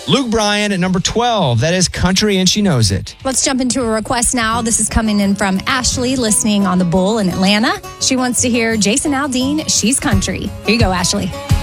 Luke Bryan at number 12. That is Country and She Knows It. Let's jump into a request now. This is coming in from Ashley, listening on the Bull in Atlanta. She wants to hear Jason Aldean, She's Country. Here you go, Ashley.